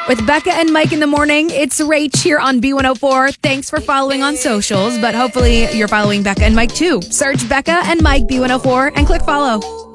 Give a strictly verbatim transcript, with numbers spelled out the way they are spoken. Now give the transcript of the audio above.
With Becca and Mike in the morning, it's Rach here on B one oh four. Thanks for following on socials, but hopefully you're following Becca and Mike too. Search Becca and Mike B one oh four and click follow.